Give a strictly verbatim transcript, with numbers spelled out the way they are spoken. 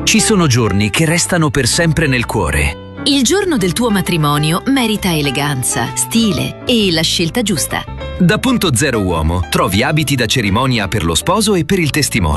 Ci sono giorni che restano per sempre nel cuore. Il giorno del tuo matrimonio merita eleganza, stile e la scelta giusta. Da Punto Zero Uomo trovi abiti da cerimonia per lo sposo e per il testimone.